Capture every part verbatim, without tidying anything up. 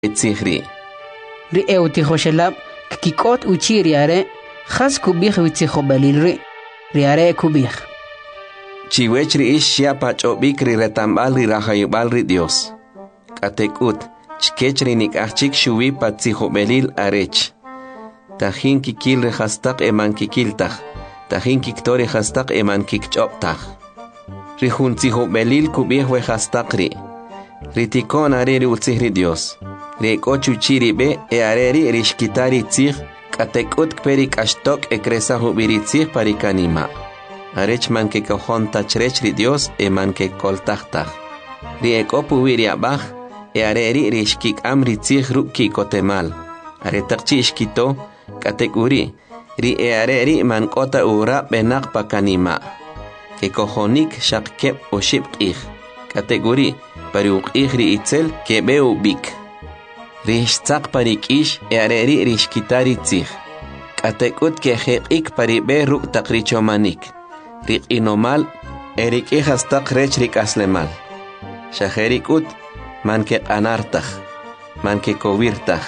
etzihri. Ri eutihoshelab kikot uchi riare khas kubih witzihobalil ri riare kubih. Chiwechri ish shiapa chobik ri retambal ri rahayubal ri Dios. Katekut chkechri nikachik shuwi patzihobelil arech. Tajin kikil ri hastak eman kikiltaj. Tajin kiktori hastak eman kikchoptaj. Ri juntzihobelil kubih we hastakri. Ritikon areri utzihri Dios. Ri kochuchiri be e areri rishkitari tzih. Katekut kperi kashtok e kresa hubiri tzih parikanima. Arech man que cojon tachrech ri Dios e man que coltachtaj. Ri ekopu wiri abaj e areri rishkik amri tzih ruki kotemal. Aretakchi ishkito katekuri. Ri e areri man kota ura benak pakanima. Que cojonik shakkep o shipqih. Katekuri pariuqih ri itzel que beu bik. Rishtzak parikish e areri rishkitari tzih. Katekut que jekik paribe ruk takrichomanik. Rik inomal, erik ihastak rech rik aslemal. Shaherikut, man ke anartaj, man ke kovirtaj.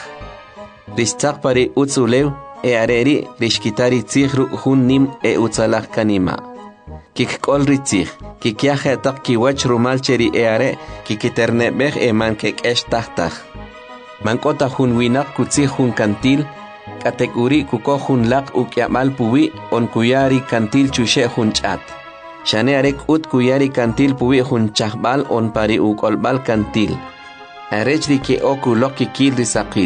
Ristak pari utzulew, e areri rishkitari tzihru hun nim e utzalak kanima. Kik kol ritzih, kik yahetak kiwach rumalcheri e are, kikiternebeh e man ke keshtajtaj. Man kota hun winak kutzih hun kantil, katekuri kuko hun lak ukyamal puwi on kuyari kantil chushe hun chat. Shane arek ut kuyari kantil puwi hun chahbal on pari ukolbal kantil. Arech ri ke oku loki kil risakil.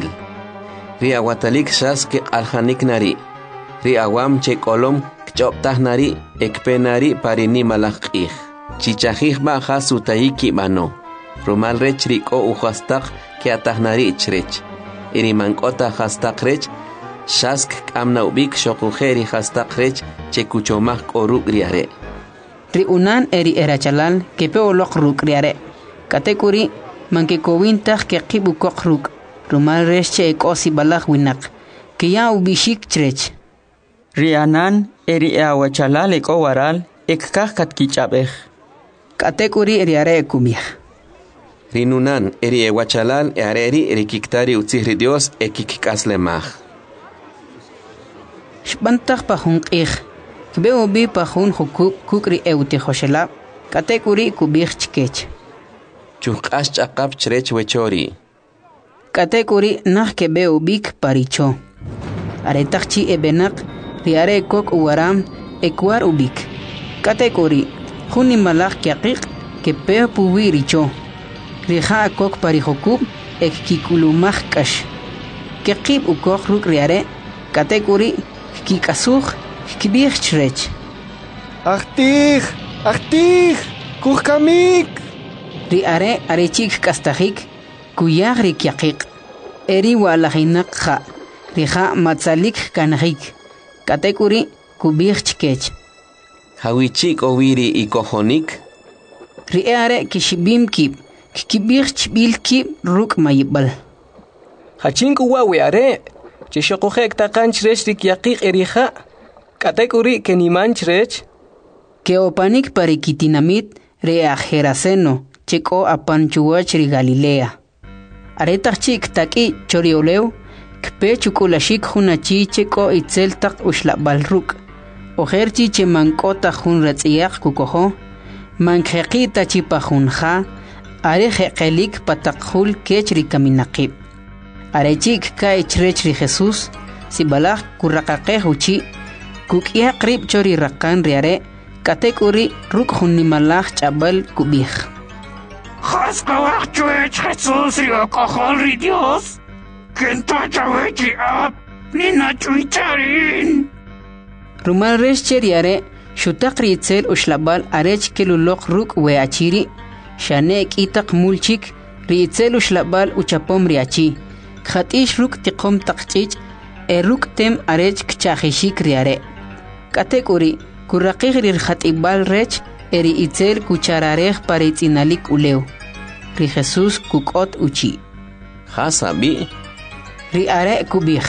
Ri awatalik shas ke alhanik nari. Ri awam che kolom kchoptah nari ekpe nari pari ni malakih. Chichahih ba hasu taiki mano. Rumal rech ri ko uhastak ke atah nari ichrech. Iri mankota hastak rech. Shask amna ubik shokujeri hastakrech chekuchomah koruk riare. Ri unan eri erachalal que peolok ruk riare. Katekuri manke kowintaj ke kibu kokruk. Rumal resche ekosi balak winak. Que ya ubishik chrech. Ri anan eri awachalal eko waral ekkah katkichapej. Katekuri riare ekumih. Ri nunan eri ewachalal eareri rikiktari utzihri Dios ekikikaslemah. Shbantaj pahun qih. Kbeo bi pahun hukuk kukri euti hoshelab. Katekuri kubih chkech. Chukash chakap chrech wechori. Katekuri nah kebeo bik paricho. Aretakchi ebenak riare kok uwaram ekwar ubik. Katekuri huni malak kyaqik kepeo puwiricho. Riha kok parihokub ek kikulumah kash. Kekib ukok ruk riare. Katekuri kikasuj kibih chrech. Achtih, achtih, kuhkamik. Ri are arechik kastajik kuyag ri kyaqik. Eri walahinak kha. Riha matzalik kanajik. Katekuri kubih chkech. Hawichik owiri ikohonik. Ri are kishibim kib. Kibih chbil kib ruk mayibal. Hachinku wawe are. Chishokojek takan chrech rik yaqiq erija. Katekuri keniman chrech. Que opanik parikitinamit re ajeraceno. Cheko apanchuach ri Galilea. Aretak chik taki chorioleu. Kpe chukulashik hunachi cheko itzel tak ushlabal ruk. Ojerchi che mankota hun ratziyak kukoho. Manjekita chipa hunja. Are jekelik patakul kech ri kaminakib. Arechik kai chrech ri Jesús, si balak kurakake huchi, kukia krip chori rakan riare, katekuri ruk hunimalak chabal kubih. Haskawak chrech Jesús ri okohol ri Dios, kenta chawechi ap, nina chuicharin. Rumal resche riare, shutak ritzel ushlabal arech kelulok ruk weachiri, shanek itak mulchik, ritzel ushlabal uchapom riachi. Khatish ruk tiqom taqchich e ruk tem arech kchahishik riare. Katekuri kuraqih rir khatibal rech eri itzel kuchararech paritzinalik uleu. Ri Jesús kukot uchi. Hasabi. Ri are kubih.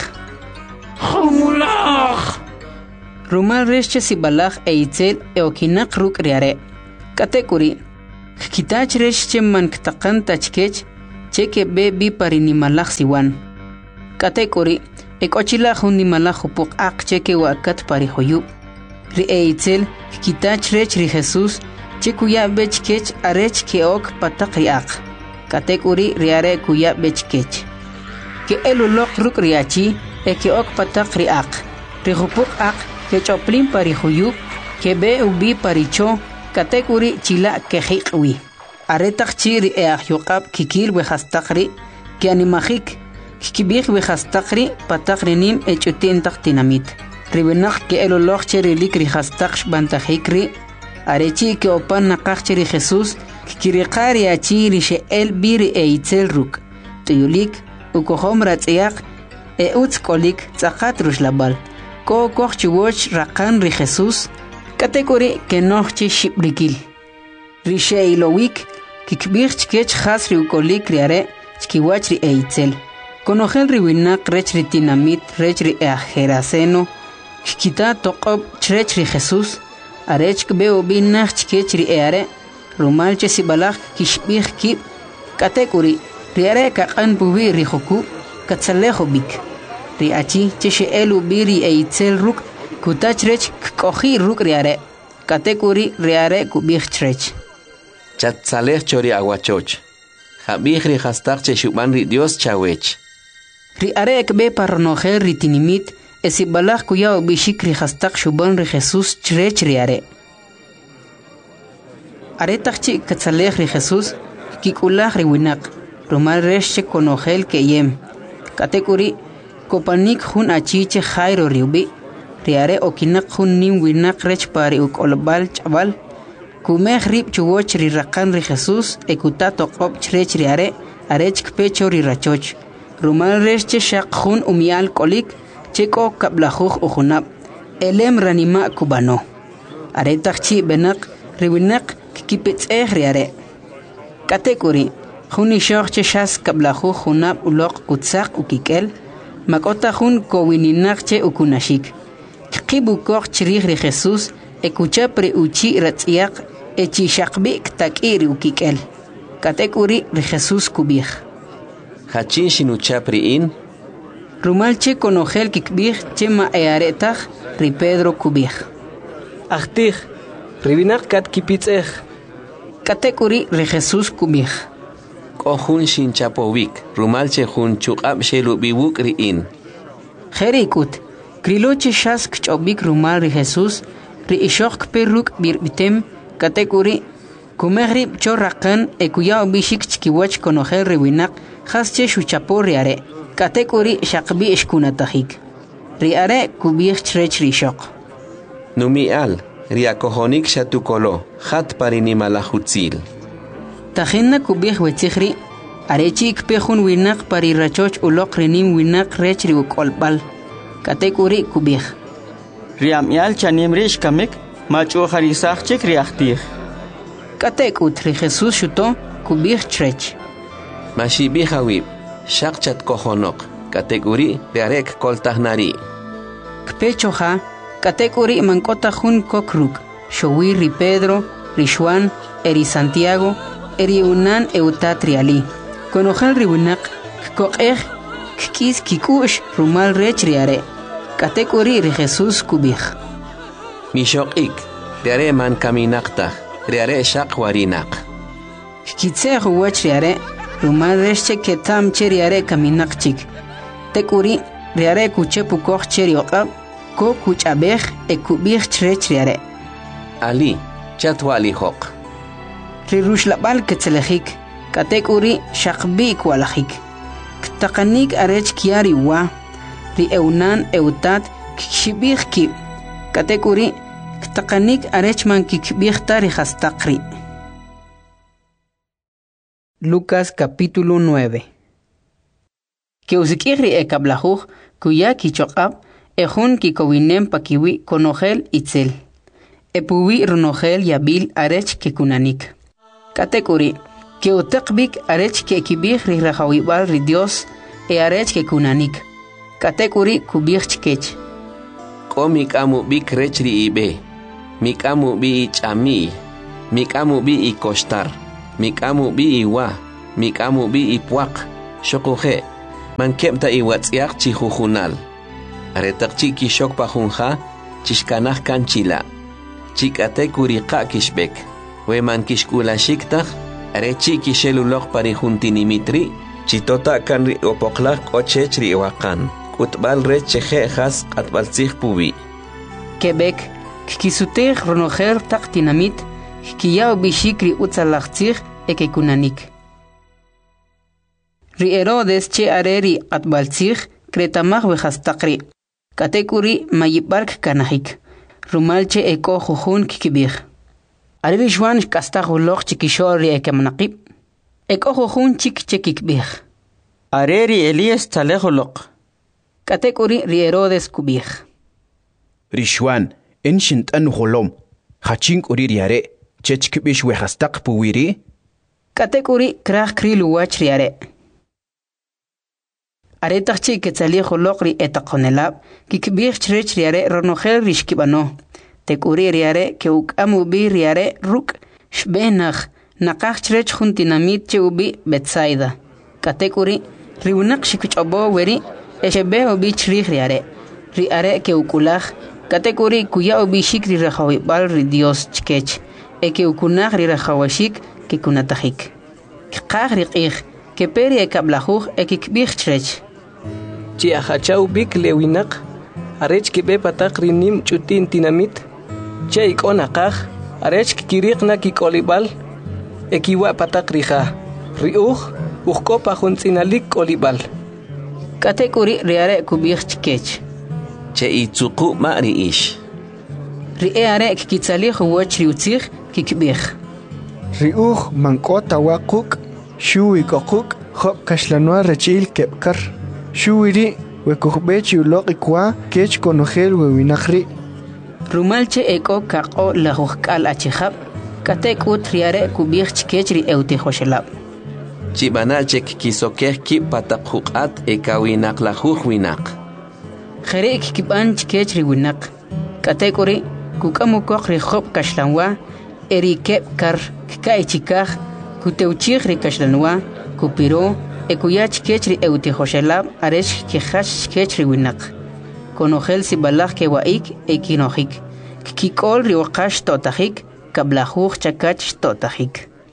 Humulach. Rumal resche sibalach e itzel e okinak ruk riare. Katekuri kitach resche man ktaqan tachkech cheque be bi parini malach siwan. Katekori ekochila hundi malach upuk ak cheque wakat pari hoyu. Ri eitzel kitach rech ri Jesus chekuya bech kech arech ke ok patak riak. Katekori riare kuya bech kech. Ke elulok ruk riachi e ke ok patak riak. Ri hupuk ak ke choplin pari hoyu ke be ubi paricho katekori chila ke hikwi. Aretak chiri e ahyokab kikil we hastakri ke animahik kikibih we hastakri patakrinim e chutin tak tinamit. Ribenak ke elulok chiri likri hastaksh bantahikri arechi ke opan nakak chiri Jesus kikirikari achiri she el biri e itzel ruk. Tuyulik ukohom ratziak e utskolik tzakat rushlabal. Ko koch chiwoch rakan ri Jesus katekori ke nochi shibrikil. Rishe ilowik kikbir chkech khas riukolik riare chkiwach ri eitzel. Konogel riwinak rech ri tinamit rech ri ajeraseno kikita toqob chrech ri Jesus arech kbeo binach chkech ri eare rumal chesibalach kishbir kib katekori riare kaqan bubi ri joku katsalejo bik. Ri achi cheshe elu biri eitzel ruk kutach rech kohi ruk riare katekori riare kubich rech. Chatzalech chori aguachoch. Jabih ri hastak che shuban ri Dios chawech. Ri arek be parnojer ri tinimit esibalach kuyao bishik ri hastak shuban ri Jesus chrech ri are. Aretachchi katzalech ri Jesus kikulach ri winak. Rumal resche konogel ke yem. Katekuri kopanik hun achiche jairo riubi. Ri are okinak hun nim winak rech pari ukolbal chaval. Kumeh rib chuwoch ri rakan ri Jesus ekutato qop chrech ri are arech kpecho ri rachoch. Rumal resche shaq hun umial kolik cheko kablajuj ujunab. Elem ranima kubano. Aretachchi benak riwinak kipitz eh ri are. Katekuri Juni shoch cheshas kablajuj junab ulok kutzak ukikel makota jun kowininak che ukunashik. Kibu koch chrich ri Jesus ekuchapre uchi ratziak echi shakbi ktakiri ukikel. Katekuri ri Jesus kubih. Hachin shinuchapri in. Rumal che konogel kikbih che ma earetach ri Pedro kubih. Achtich ribinak kat kipitzech. Katekuri ri Jesus kubih. Kohun shin chapovik rumal che jun chukab shelu biwuk ri in. Jerikut kriloche shas kchobik rumal ri Jesus ri ishok perruk birbitem katekuri kumehrib chorrakan ekuya bishik chkiwach konogel riwinak hasche shuchapo riare katekuri shaqbi ishkunatahik riare kubich chrech rishok Numial riakohonik shatukolo hat parinimalahutzil Tajinna kubich wetzihri arechi ikpehun winak pari rachoch ulok renim winak rech ri ukolbal katekuri kubich Riamial chanim rish kamek machu harisach chek riachtir Katekut ri Jesus shuto kubich chrech Mashibi hawib shaqchat kohonok katekuri riarek koltahnari Kpechoha katekuri mankota jun kokruk showi ri Pedro ri Juan eri Santiago eri unan eutatriali konojal riwinak kokej kis kikush rumal rech riare katekuri ri Jesus kubich Mishokik riare man kaminakta riare shaq warinak kitse huwach riare rumal rech ketam che riare kaminakchik tekuri riare kuche pukoj cherioqab ko kuchabej ekubich chrech riare Ali chatwali hok ri rushlabal ketzelejik katekuri shaqbi kwalajik ktaqanik arech kiari wa ri eunan eutat kshibih ki katekuri ktaqanik arech man kikbih tari hastaqri Lucas capítulo nueve Que usikiri e kablajuj kuya kichoqab ejun kikowinem pakiwi konogel itzel epuwi runogel yabil arech kekunanik Katekuri que utakbik arech ke kibih ri rahawibal ri Dios e arech ke kunanik katekuri kubih chkech ko mikamu bik rech ri ibe mikamu bi chami mikamu bi i kostar mikamu bi iwa miqamu bi ipwaq shoquje mankebta iwatsiaq chijujunal aretaqchi kishok pajunja chishkanaj kanchila chikate kuriqa kishbek we man kishkulashiktaj arechi kisheluloq parijuntinimitri chitota kanri opoqlaq ochechri waqan utbal re cheje jas qatbaltzij pubi Quebec kikisutej ronojer taqtinamit kiyao bishikri utzalaqtzij ekekunanik Ri Herodes che areri atbaltzij kretamaj wejastaqri katekuri mayibark kanahik rumalche eko jujun kikibij Areri Juan kastajuloq chikishori ekemnaqib eko jujun chik chekikbij Areri Elías talejoloq katekuri Ri Herodes kubij Rishwan enshint anu holom hachink urir yare chechkibish wehastaq puwiri katekuri kraj krilu wach riare Aretaqchi ketzali joloqri etaqonelab kikbij chrech riare ronojel rishkibano tekuri riare ke ukamu bi riare ruk shbenaj naqaj chrech juntinamit che ubi Betsaida katekuri riunaq shikuchobo weri eshebe ubi chrij riare riare ke ukulaj katekuri kuya ubi shikri rajawi bal ri Dios chkech eke ukunaj ri rajawashik ke kunatajik qaj riqij ke peri ekablajuj ekikbij chrech Chi ajachau bik lewinaq arech kibe pataq rinim chutin tinamit che ikon aqaj arech kikiriqna kikolibal ekiwa pataq rija riuj ujko pajuntz'inalik kolibal katekuri riare kubij chkech che itzuqu ma riish riare kikitzali juwach riutzij kikbij riuj mankota waquk shuwi qoquk khob kashlanwa rachil kepkar shuwiri wekujbechi uloq ikwa kech konojel wewinaqri rumalche eko kaqo lajujk'al achijab katekut riare kubij chkech ri eutijoshelab chibanachek kisokej ki pataq juqat ekawinaq lajuj winaq Jerek kiban chkech ri winaq katekuri kukamukoq ri khob kashlanwa eri kep kar kai chikaj kuteuchij ri kashlanwa kupiro ekuyach kech ri eutijoshelab aresh kijash kech ri winaq konojel sibalaj ke waik ekinojik kikol ri waqash totajik kablajuj chakach totajik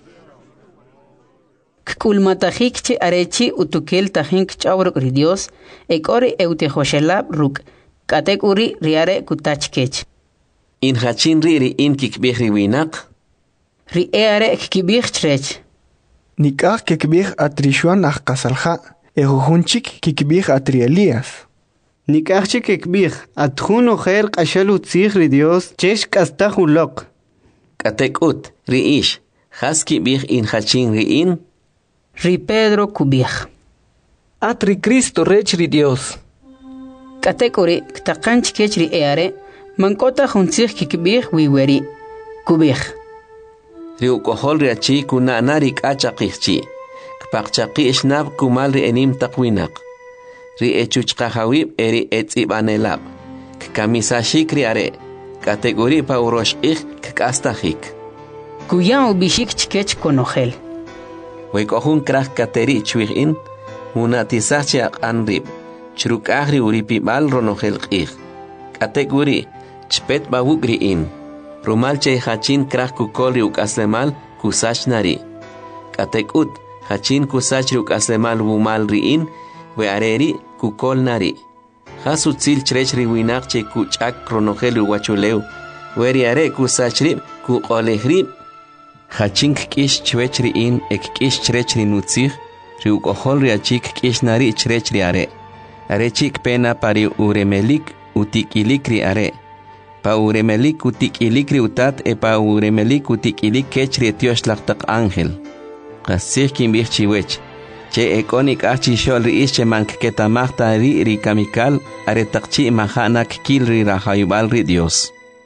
Kulmatajik che arechi utukel tajink chawruk ri Dios ekori eutijoshelab ruk katekuri riare kutachkech in hachin ri ri in kikbij ri winaq ri eare kikbij chrech nikaj kikbij atrishwan aj qasalja ejujunchik kikbij atri Elías nikajchi kikbij atjun ojer q'axal utzij ri Dios chesh k'astaj uloq katekut ri ish has kibij in hachin ri in Ri Pedro kubij Atri Cristo rech ri Dios katekuri ktaqanch kech ri eare mankota juntzij kikbij wiweri kubij ri ukohol ri achi kuna nari k'achaqijchi kpaqchaqi ishnab kumal ri enim taqwinaq ri echuchqajawib eri etz'ibanelab kamisashik ri are katekuri pa urosh'ij kk'astajik kuya ubishik chkech konojel Wekojun kraj kateri chwijin munatisachchi aq'an rib chruk'aj ri uripib'al ronojel q'ij katekuri chpet bawuk ri in rumal che hachin kraj kukol ri uk'aslemal kusach nari katekut hachin kusach ri uk'aslemal wumal ri in we areri kukol nari hasu tzil chrech ri winaq che kuch'ak ronojel ri wachulew we ri are kusach rib kuq'olej rib Hachink kish chwech ri in ek kish chrech ri nutzij ri ukohol ri achik kish nari chrech ri are are chik pena pari uremelik utikilik ri are pa uremelik utikilik ri utat e pa uremelik utikilik kech ri tiosh laqtaq ángel qasij kimbij chiwech che ekonik achi shol ri ish che mank ketamaqta ri ri kamikal are taqchi mahanak kil ri rahayubal ri Dios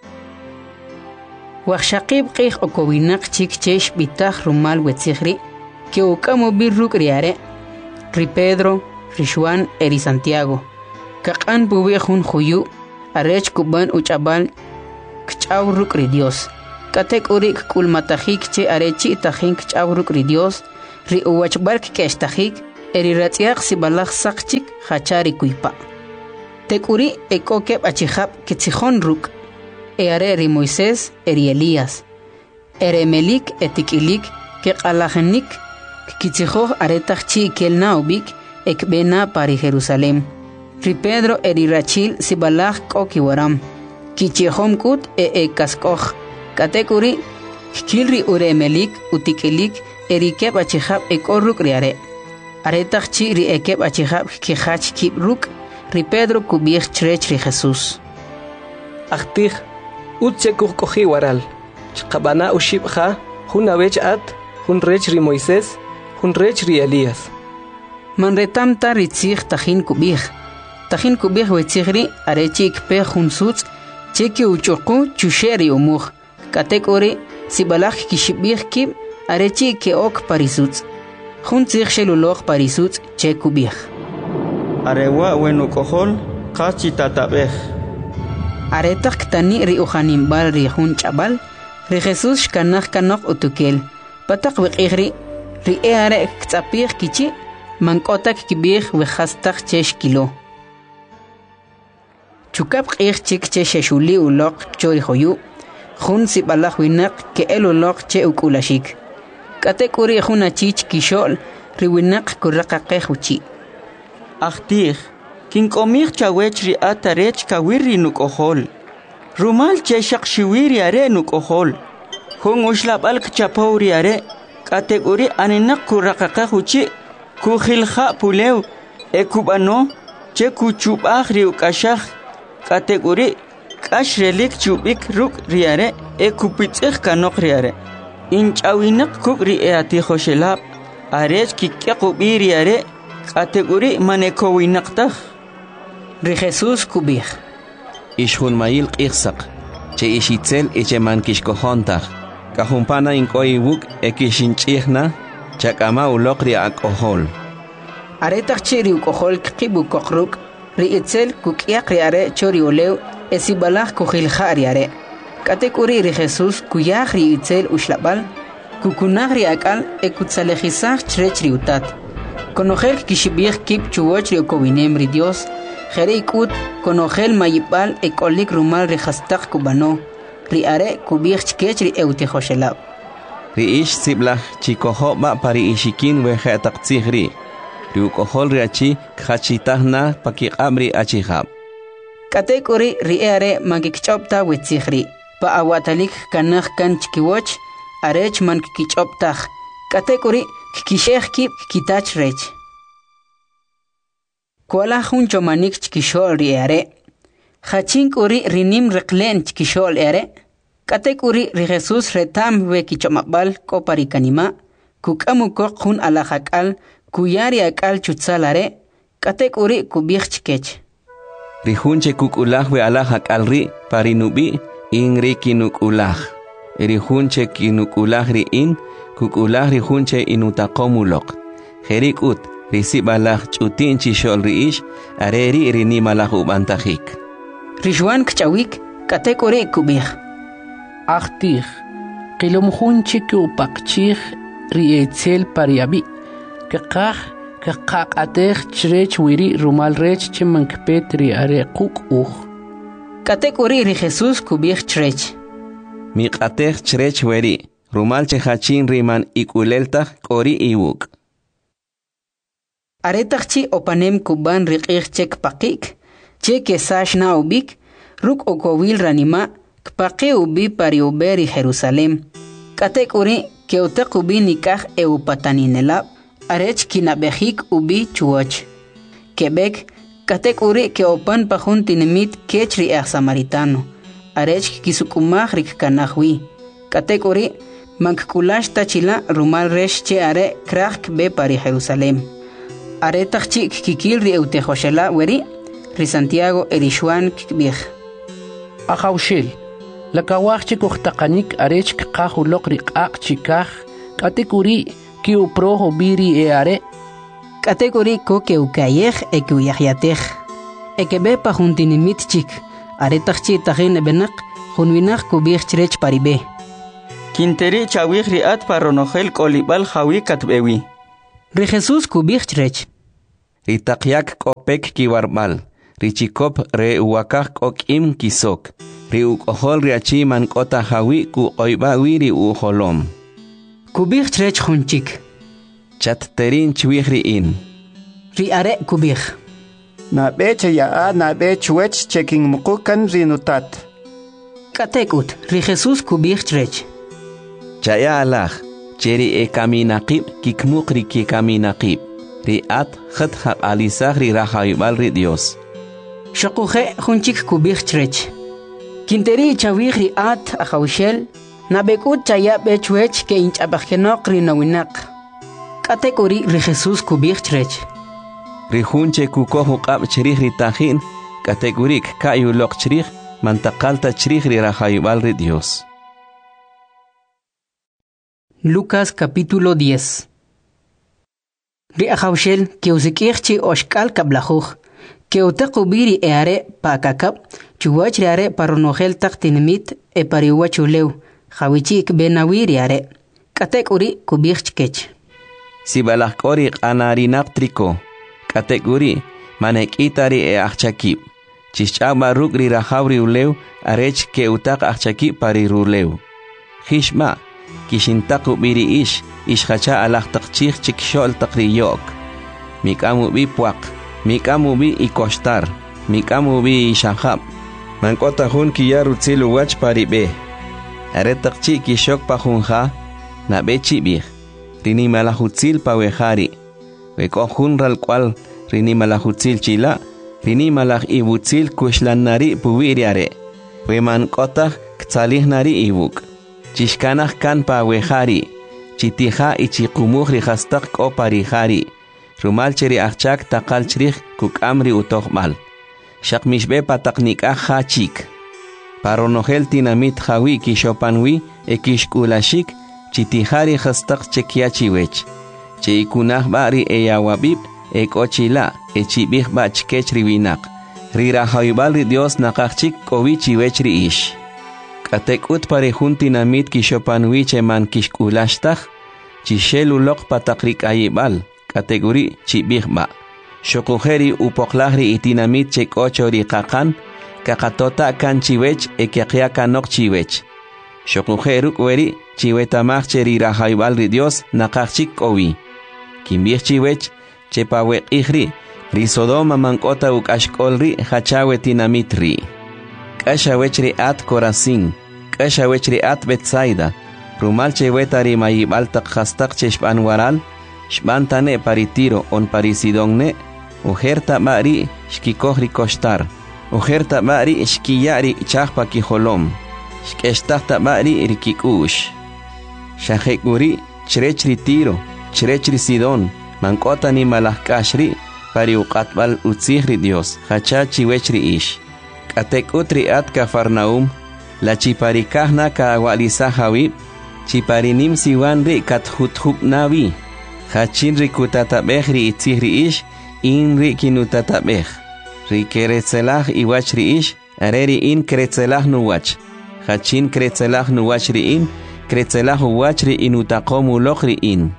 Waqshaqib qih okowinaq chik chesh bitaj rumal wetzijri que ukamo birruk riare ri Pedro ri Juan eri Santiago kaqan buwejun juyu arech kuban uchabal kchawruk ri Dios katek urik kulmatajik che arechi tajin kchawruk ri Dios ri uwachbark keshtajik eri ratsiaq sibalaq saqchik hachari kuipa tekuri ekokeb achihab kitsijon ruk eare ri Moisés eri Elías eremelik etikilik ke qalajenik kitsijo aretachchi kelnaubik ekbena pari Jerusalem ri Pedro eri rachil sibalaq kokiwaram kichihom kut e ekaskoj katekuri kilri uremelik utikilik erikeb achihab ekorruk riare aretachchi ri ekeb achihab kihach kibruk ri Pedro kubich chrech ri Jesús Achtih utsekuk koji waral chqabana ushibja juna wech at jun rech ri Moisés jun rech ri Elías manretamta ritzig tajin kubich tajin kubich wetzigri arechik pe jun sutz cheki uchuqu chusheri umuj katekori sibalaj kishibich kib arechi ke ok parisutz jun tzig sheluloj parisutz chekubich arewa wenu kohol qachi tatabej aretaq ktani ri ujanimbal ri jun chabal ri Jesús shkanaj kanok utukel pataq wiqigri ri eare ktsapich kichi mankotak kibich wehastaq chesh kilo chukap qig chik che sheshuli uloq chori hoyu jun sibalaj winaq ke eluloq che ukulashik katekuri jun achich kishol ri winaq kuraqaqej uchi Achtih kinkomich chawech ri atarech kawiri nukohol rumal che shaqshiwiri are nukohol jun ushlabal kchapauri are kategori anenak kuraqaqa huchi kujilja pulew ekubano che kuchubaj ri ukashaj kategori kashrelik chubik ruk riare ekupitsig kanok riare inchawinak kukri eatijo shelab arech kikequbiri are kategori manekowinaqtaj ri Jesús kubich ishun mayil q'iqsaq che ishitzel icheman kishkojontaj kajumpana inkoiwuk ekishinch'ijna chakama uloq ri ak'ojol aretaq chi ri uk'ojol kiqibu koqruk ri itzel kuk'iaq ri are chori olew esibalaj kujilja ri are katekuri ri Jesús kuyaj ri itzel ushlabal kukunaj ri ak'al ekutsalejisaj chrech ri utat konojel kishibij kip chuwoch ri okowinem ri Dios jere ikut konojel mayipal ekolik rumal ri hastaq kubano ri are kubij chkech ri eutijoshelab ri ish siblaj chikojoba pari ishikin wejetaq tzigri ri ukojol ri achi khachitajna pakiqab ri achijab katekuri ri are magikchopta wetzigri pa awatalik kanaj kan chkiwoch arech man kichoptaj katekuri kishej kip kitach rech kola jun chomanik chkishol ri are hachin kuri rinim reqlen chkishol are katekuri ri Jesús retam we kichomabal kopari kanima kukamu ko jun alajaqal kuyari akal chutsalare katekuri kubich chkech ri junche kukulaj we alajaqal ri parinubi inri kinukulaj ri junche kinukulaj ri in kukulaj ri junche inutaqomuloq jerikut ri sibalaj chutin chishol ri ish areri ri nimalaj ubantajik ri Juan kchawik katekuri kubich Achtih qilum junche kupaqchij ri etzel pariabi kaqaj kaqaqatej chrech wiri rumal rech chimankpet ri are quk uj katekuri ri Jesús kubich chrech miqatej chrech weri rumal chehachin riman ikuleltaj kori iwuk aretaqchi opanem kuban riqij chek paqik che kesash na ubik ruk okowil ranima kpaqi ubi pari uberi Jerusalem katekuri keutaq ubi nikaj eupataninelab arech kinabejik ubi chuoch kebek katekuri keopan pajun tinimit kech ri samaritano arech kisukumaj rik kanajwi katekuri mankulash tachila rumal resh che are kraj be pari Jerusalem aretaqchi kikil ri eutejoshela weri ri Santiago erishuan kibij Ajawshil lakawajchi kujtaqanik arech qajuloq ri q'aq chikaj katekuri kiuprojo biri e are katekuri ko keukayej ekuyajyatej ekebe pajuntinimit chik aretaqchi tajin benaq junwinaq kubij chrech paribe Kinteri chawij riat paronojel kolibal jawi katbewi Ri Jesús kubich trech. Ri takyak kopek kiwarbal. Ri chikop re uwakak okim kisok. Ri ukohol ri achi man kota hawi ku oiba wiri uholom. Kubich trech hunchik. Chat terin chwih ri in. Ri are kubich. Na beche ya na bech wech checking mukukan rinutat. Katekut, ri Jesús kubich trech. Chaya alach, cheri e kaminaqib kikmuk ri ki kaminaqib. Ri at khat haq alisach ri rahayubal ri Dios. Shokuje hunchik kubich trech. Kinteri chawih ri at ahawshel, na bekut chaya bech wech ke inch abakhenok ri nawinak. Katekuri ri Jesús kubich trech. Ri hunche kukohu qab chirih ri tajin, kategurik kayulok chirih, mantakalta chirih ri rahayubal ri Dios. Lucas capítulo diez. Ri ahawshel que usikirchi oshkal kablajuj, que utakubiri eare pakakab, chuwach riare paronogel taktinimit e pariwachuleu, jawichik benawiri are, katekuri kubich kech. Si balakori anarinak triko, kategori manek itari e achakip. Chichaba rugri rahavri uleu arech ke utak achakip pari ruleu. Hishma, kishintaku biri ish, ishhacha alachtakchich chikshol takriyok. Mikamu bi puak, mikamu bi ikostar, mikamu bi ishahab. Mankota hun kiyaru tsilu wach pari be. Aretakchi kishok pahunha, na be chibir. Rini malahutzil pawehari. Weko hunral kwal rini malahutzil chila. Rini malah ibutzil kushlan nari puwiriare. Weman kotah ktalih nari ibuk. Chishkanah kan pawehari. Chitiha ichikumuh rihastak ko parihari. Rumal cheri achak takal cherih kuk amri utohmal. Shakmishbe pataknik aha chik. Paronogel tinamit hawi kishopanwi ekishkulashik. Chitihari hastak chekiachiwech. Che ikunah bari eyawabib ek ochila echibih bach kech riwinak. Rira hayubal ri Dios nakachik kowichiwech ri ish. Katek ut pare juntinamit kishopanwi che man kishkulashtach. Chishelulok patakrik ayibal. Kategori chibih ba. Shokujeri upoklahri itinamit chek ocho ri kakan. Kakatota kan chiwech ekiakia kanok chiwech. Shokujeruk weri chiwetamach cheri rahayubal ri Dios nakachik kowi. Kimbich chiwech chepawek ihri ri Sodoma mankota ukashkol ri hachawe tinamit ri. Kashawech ri at Korazin, kashawech ri at Betsaida. Rumal cheweta ri mayibal tak hastak cheshpan waral, shbantane paritiro on parisidongne, ujerta mari shkikohri kostar, ujerta mari shkiyari chahpa kiholom. Shkeshtahta bari rikikush. Shahekuri, chrechri tiro, chrechri sidon, mankota ni malahkashri, pari uqatbal utzihri Dios, hachachi wechri ish. Katek utri at Kafarnaum, la chiparikahna ka awalisa hawib, chiparinim siwanri kat huthub navi, hachinri kutatabehri itzihri ish, inri kinutatabeh. Rikeretzelah iwachri ish, areri in keretzelah nuwach. Hachin kretzelah nuwachriin, kretzelah uwachri inutakomu lochriin.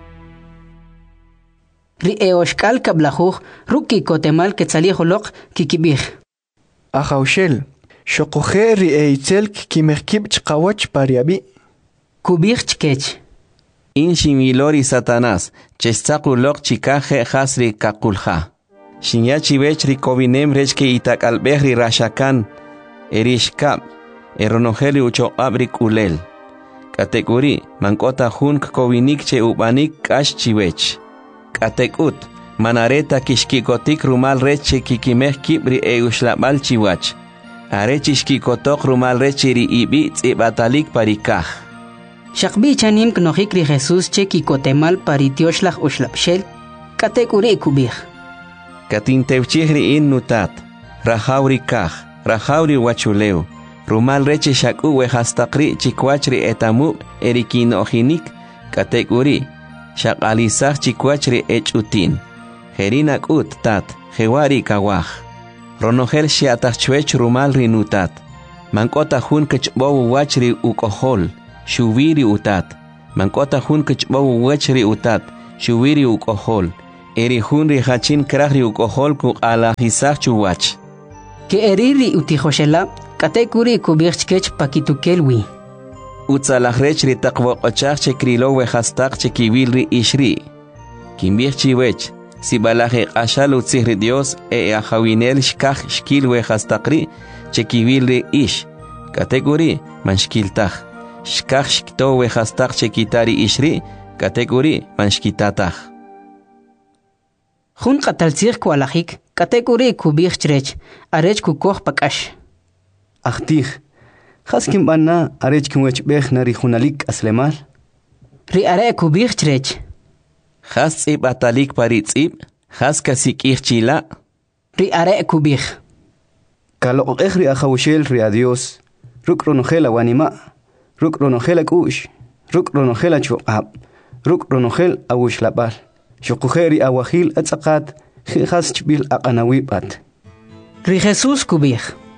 Ri eoshkal kablajuj, ruki kotemal ketzaliholok kikibij. Ahaushel, shokoje ri eitzel kimekib chkawach pariabi. Kubij chkech. In shimilori Satanás, chestakulok chikaje hasri kakulha. Shinyachi vechri kovinem rechke itakalbehri rashakan, erishkab. Eronogeli ucho abrik ulel. Kategori mankota hunk kovinik che ubanik kash chiwech. Katekut manareta kishkikotik rumal reche kikimeh kibri e ushlabal chiwach. Arechishkikotok rumal reche ri ibi tsibatalik parikah. Shakbi chanim knohik ri Jesus che kikotemal paritioshlah ushlabshel. Kategori kubih. Katintevchihri in nutat. Rahauri kah. Rahauri wachuleu. Rumal reche shaku we hastakri chikwachri etamu erikinohinik kategori shakalisach chikwachri echutin herinak ut tat hewari kawaj ronogel shiatachwech rumal rinutat mankota hun kechbow wachri ukohol shubiri utat mankota hun kechbow wachri utat shuwiri ukohol, eri hun ri hachin krahri ukohol ku ala hisach chuwach. Que eriri utijoshela, katekuri kubirchkech pakitukelwi. Utzalahrech ri taqwoqochach che krilo wehastaq che kiwilri ishri. Kimbirchi wech, si balaje ashal utzihri Dios e ahawinel shkaj shkil wehastaqri che kiwilri ish. Katekuri manshkiltaj. Shkaj shkto wehastaq che kitari ishri, katekuri manshkitataj. Jun qataltzir kualajik, katekuri kubirchrech, arech kukoh pakash. Achtih, haskim bana arech kimwech bech nari junalik aslemal? Ri are kubirchrech. Has tzib atalik pari tzib, has kasik chila. Ri are kubir. Kalo okeh ri ahawshel ri adios, ruk ronogela wanima, ruk ronogela kush, ruk ronogela chuqab, ruk ronogel awush labal, shukuheri awahil atzakat, has chbil aqanawibat. Ri Jesus kubir.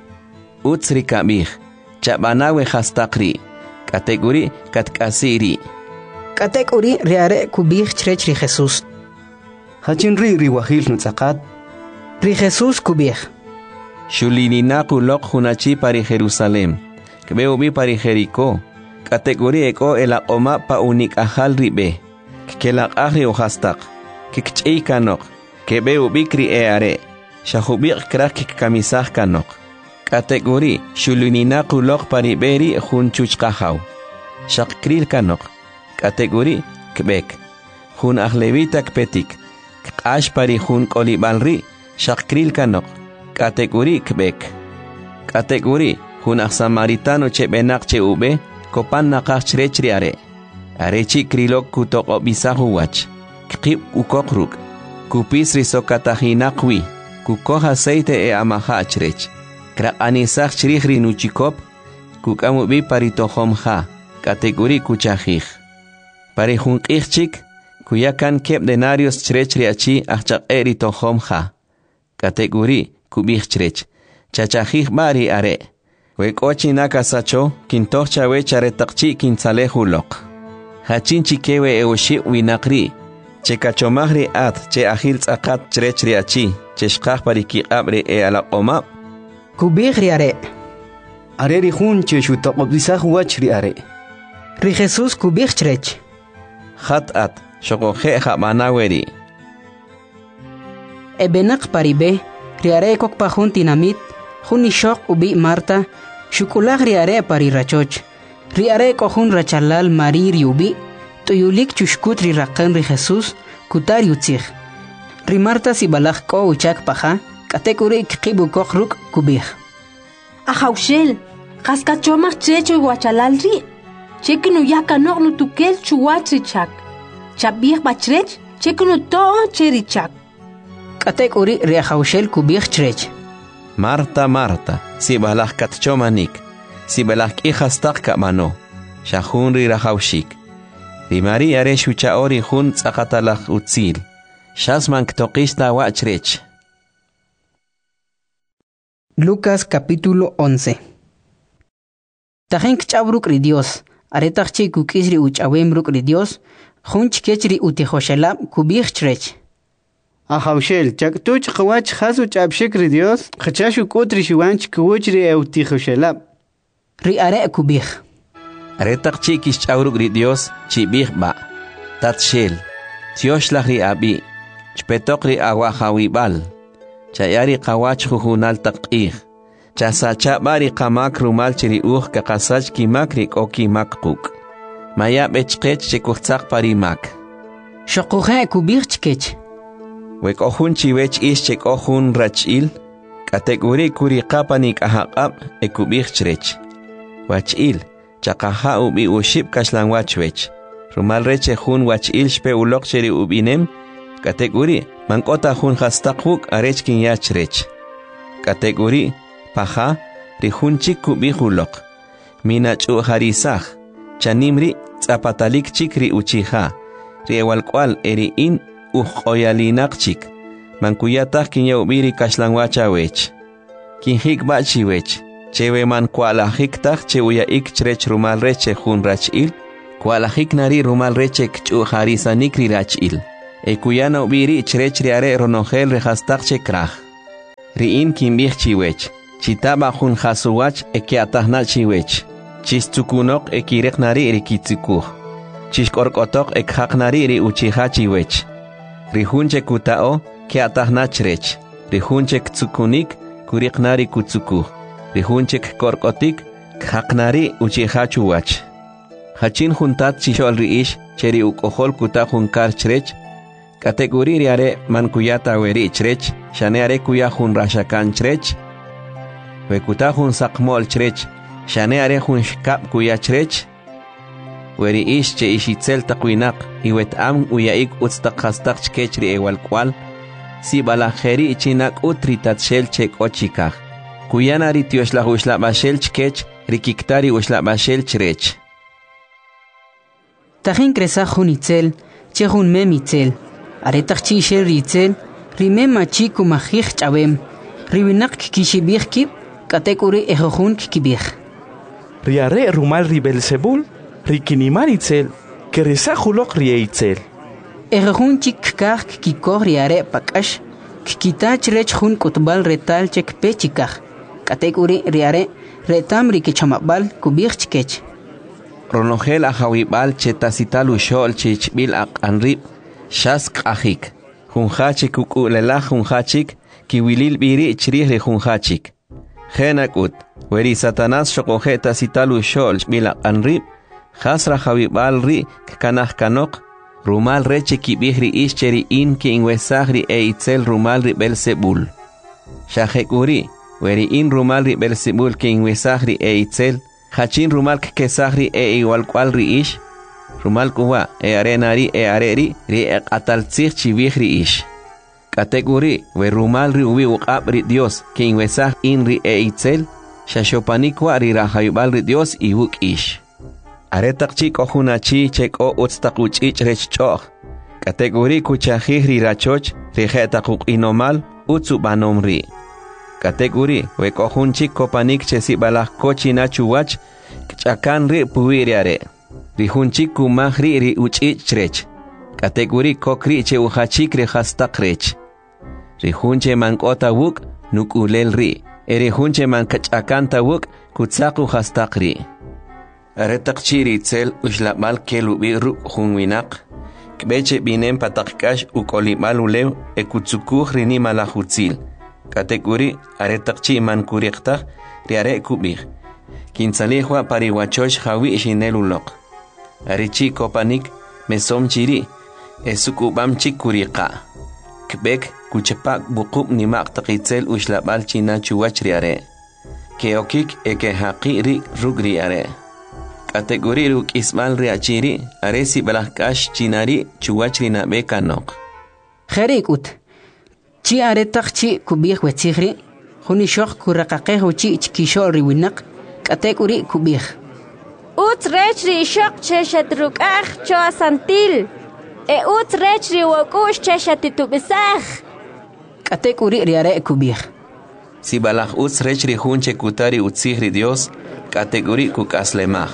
Utsri kabir, chabanawe hastaqri, kategori katkasiri. Katekuri riare kubir chrech ri Jesus. Hachin ri ri wahil nutzakat. Ri Jesus kubir. Shulinina kulok hunachi pari Jerusalem. Kbeu bi pari Jericó. Kategori eko el oma pa unik ahal ribe. Kelak ahri uhastaq. Kikchei kanok. Kbeu bikri eare. Shahubik krak kamisah kanok. Kategori shulinina kulok pari beri hunchuch kahaw. Shakril kanok. Kategori kbek. Hun ahlevita kpetik. Kash pari hun kolibalri. Shakril kanok. Kategori kbek. Kategori hun samaritano che benak che ube. Kopan nakach chrechri are. Arechi krilok kutok obisahu wach. Kip ukokruk. Kupis risokatahinakwi. Kukoh aceite e amaha chrech. Krak anisach chrihri nuchikop. Kukamubi paritohomha. Kategori kuchahich. Pari hun kichik. Kuyakan kep denarios chrechri achi achak eri tohomha. Kategori kubich chrech. Chachahich bari are. Wekochi nakasacho, kintocha wechare takchi kinsalehulok. Hachinchi kewe eoshi winakri. Che kachomahri at, che ahil tzakat chrechri achi, che shkach pariki abre e ala oma. Kubich are. Are ri hun che shutaqobisah wachri are. Ri Jesus kubich chrech. Hat at, shokohe hamanaweri. Ebenak paribe, riare kok pahun tinamit, hun ishok ubi Marta, shukulag riare pari rachoch, riare kohun rachalal marir yubi, tuyulik chushkut rirakan ri Jesus, kutar yutzich. Ri Marta si balag ko uchak paha, katekuri kikibu kok ruk kubih. Ahaushel, kaskachomach checho guachalal ri, chekinu yakanok no tukel chuwatri chak, chabih bachrech, chekinu to cheri chak. Katekuri riahaushel kubich chrech. Marta, Marta, si balak katchomanik, si balak ihastak kamano, shahun ri rahaushik. Ri Mari are shuchaori hun tzakatalach utzil, shasman ktokista wachrech. Lucas capítulo once. Tajen kchabruk ri Dios, aretachchi kukisri uchawembruk ri Dios, hun chkechri utihoshelab kubich chrech. Ahaushel, chaktuch qawach hasu chabshik ri Dios, khachashu kutri shuwanch kuwchri eutikoshelab. Ri are kubich. Aretak chikis chauruk ri Dios, chibich ba. Tatshel, tioshlach ri abi, chpetok ri awahawibal. Chayari qawach juhunal taqih. Chasachabari qamak rumal chiri uj kakasach kimakri koki makquk. Maya bechqech chikuchak parimak. Shokuhe kubich chkech. Wek ohun chiwech ish chek ohun rachil, kategori kuri kapanik ahaqab e kubich chrech. Wachil, chakaha ubi ushib kashlan wachwech. Rumal reche hun wachil shpe ulok cheri ubinem, kategori mankota hun hastakuk arechkin yachrech. Kategori paha rihun chik kubich ulok. Minach u harisach, chanimri zapatalik chikri uchiha, riewal kwal eri in uj oyalinaqchik mankuyataq kinyawbiri kashlanwachawech kinhik bachiwech chewe man kualajiktaq che uyaik chrech rumal reche jun rachil kualajik nari rumal reche kch'u harisanikri rachil e kuyana ubiri chrech riare ronogel rehastak chekraj. Riin kimbich chiwech, chitaba hun hasuwach e que atahna chiwech. Chistukunok e kirek nari rikitsikuh. Chishkorkotok e khak nari ri uchiha chiwech. Rihunche kutao que atahna chrech. Rihunche tsukunik kurik nari kutsukuh. Rihunche korkotik khak nari uchiha chuwach. Hachin juntat chishol riish cheri ukohol kuta junkar chrech. Kategori riare man kuyata weri chrech. Shaneare kuya jun rashakan chrech. Wekuta jun sakmol chrech. Shaneare jun shkap kuya chrech. Weri ish che ishitzel takwinak. Iwet am uyaik utstak hastak chkechri ewal kwal. Si balajeri ichinak utritat shel chek ochikaj. Kuyanari tioshla ushla bashel chkech. Rikiktari ushla bashel chrech. Tajin kresa jun itzel. Che jun mem itzel. Aretach chi shel ritzel. Rime machi kumajich chabem. Ribinak kishibich kip. Katekuri ejojun kibich. Riare rumal ribelsebul. Rikinimar itzel. Keresa julok rie itzel. Ejojun chik kach kikor riare pakash. Kikitach rech jun kutbal retal chek pechikaj. Katekuri riare retam rikichamabal kubich chkech. Ronogel ajawibal chetasital ushol chichbil ak anrib. Shask ajik. Junhachik kukulela junhachik, kiwilil biri chirih junhachik. Genakut, weri Satanás shokojeta sitalu shol bila anrib, hasra jawibal ri kanah kanok, rumal reche kibihri ischeri in ki inwesagri e itzel rumal ri Belzebul. Shahekuri, weri in rumal ri Belzebul ki inwesagri e itzel, hachin rumal kesagri e igual cual ri ish, rumal kuwa e arenari e areri ri e ataltzich chivihri ish. Kategori we rumal ri ubi uqab ri Dios que inwesaj in ri e itzel shashopanikwa ri rahayubal ri Dios i wuk ish. Aretak chik ojunachi chek o utstakuch ich rech choch. Kategori kuchajih ri rachoch ri jetakuk inomal utsu banom ri. Kategori we kohunchik kopanik chesi balaj kochina chuwach kchakan ri puiriare. Rihunchik kumahri ri uchichtrech. Kategori kokri che uhachik ri hastakrech. Rihunche mankota wuk nukulel ri. Erihunche mankachakanta wuk kutsaku hastakri. Aretakchi ritzel ushlabal kelubi ru hunwinak. Kbeche binem patakkash ukolibal ulew ekutsukuh rini malahutzil. Kategori aretakchi mankuriktak riare kubih. Kinsalihwa pariwachosh hawi shinelulok. Arichi kopanik mesom chiri esukubam chikurika. Kbek kuchepak bukub nimak takitzel ushlabal china chuwachriare. Keokik eke haqiri rugriare. Kategori ruk ismal riachiri aresi balakash chinari chuwachrina bekanok. Kherikut. Chi aretak chi kubih wetzigri. Hunishok kurakaqeho chi chkishol riwinak. Kategori kubih. Ut rechri shok cheshatruk ah cho asantil. E ut rechri wokush cheshatitubisach. Kategori riare kubih. Si balach ut rechri hunche kutari utzihri Dios, kategori kukaslemach.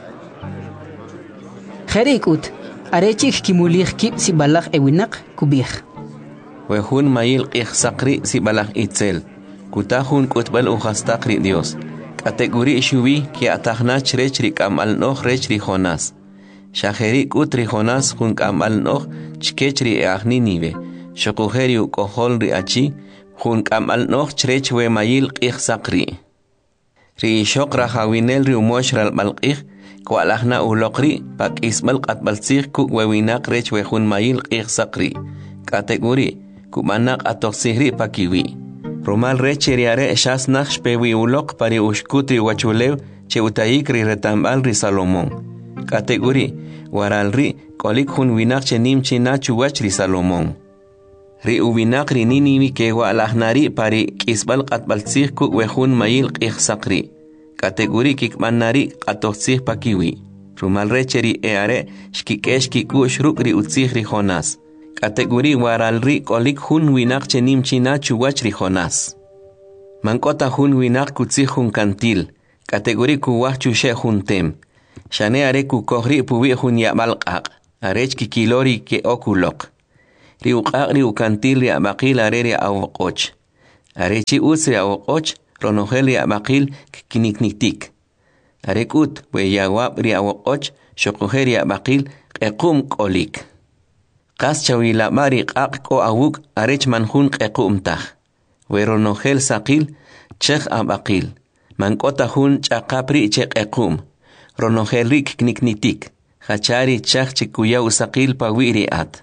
Kherikut, arechik kimulih kip si balach ewinak kubih. Wehun mayil ikhsakri si balach itzel. Kutahun kutbal uhastakri Dios. Kategori shubi ki atahna chrechri kamal noh rechri Jonas. Shaheri kutri Jonas hun kamal noh chkechri e ahni nive. Shokuheri ukohol ri achi hun kamal noh chrechwe mayil ikhsakri. Ri shok rahawinel ri umoshral balqih kwalahna ulokri pak ismal qatbalsih ku wewinak rechwe hun mayil ikhsakri. Kategori kumanak atoksihri pakiwi. Romal recheriare shas nakh pewi ulok pari ushkutri wachulew che utayik ri retambal ri Salomón. Kategori waral ri kolik hun winak che nim china chuwach ri Salomón. Ri uwinak ri niniwi ke wa alahnari pari kisbal qatbalsih ku wehun mayil ikhsakri. Kategori kikmanari qatoksih pakiwi. Romal recheri eare shkikesh kikush ruk ri utzih ri Jonas. Kategori waral ri kolik hun winak chenim china chuwach ri Jonas. Mankota hun winak kutzih hun kantil. Kategori kuwach chushe hun tem. Shane are ku kohri puwi hun yabalqaq. Arech kikilori ke okulok. ri uqaq ri ukantil ri abaqil are ri awqoch. Are chi uts ri awqoch ronogel ri abaqil kinikniktik. Are kut we yawab ri awqoch shoqoher ri abaqil qequm qolik. Qas chawila mari qaq ko awuk arech manhun qequm tah. We ronogel saqil chekh abaqil. Mankota hun chaqapri che qequm. Ronogel rik kniknitik. Hachari chakh chikuya usaqil pawiri at.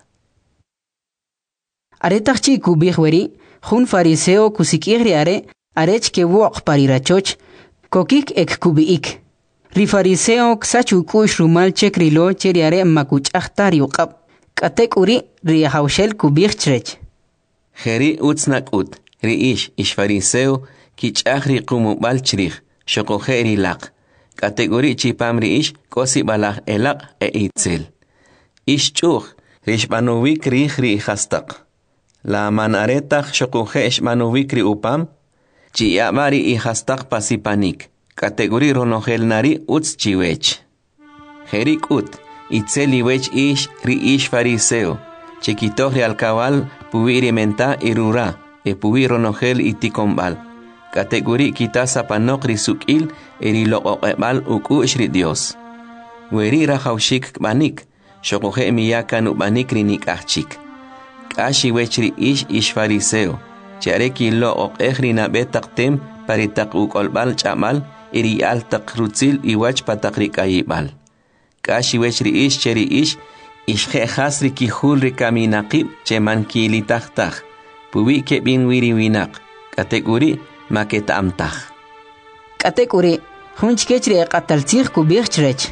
Aretach chi kubih weri, hun fariseo kusikigri are, arech ke wok parirachoch, kokik ek kubiik. Ri fariseo ksachu kush rumal chekrilo cheri are makuch ahtari uqab. Katek uri ri haushel kubih chrech. Heri utsnak ut, ri ish ish fariseo kich ahri kumubal chrich, shokoheri laq. Kategori chipamri ish kosi balach elaq e itzel. Ish chuch, rishmanovik rich ri hastak. La manaretach shokuhe ishmanovik ri upam, chi yamari i hastak pasipanik. Kategori ronogel nari uts chiwech. Herik ut, itzel iwech ish ri ish fariseo. Chiquitoh ri alcabal pubiri menta irura, e pubi ronogel itikombal. Kategori kita sapanok risukil eri loqoqebal uku shri Dios. Weri rahaushik banik, shokohe miyakan ubanik rinik ahchik. Kashi wechri ish ish fariseo, chareki loqoqehri nabetaktem paritak ukolbal chamal eri altak rutzil iwach patakrikayibal. Kashi wechri ish cheri ish ish khasri kihul rikaminaqib cheman kilitahtah, pubi kebin wiri winak. Kategori maketa amtah. Kategori hunch kechri qataltih kubih chrech.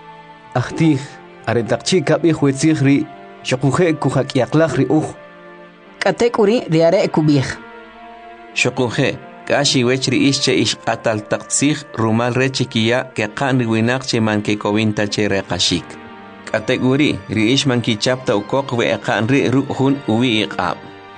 Ahtih aretakchi kabih wetzihri shokuhe kuhak yaklahri uh. Kategori riare kubih. Shokuhe kashi wechri ische ish qatal taqtsih rumal rechikia ke qan winak che man ke kovinta che reqashik. Kategori ri ish man ki chapta ukok we qan ri ruhun uwi iqab.